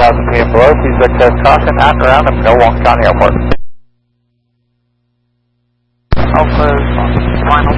10,000 feet and below, please exercise caution at and around and no Wong County Airport. Alpha, final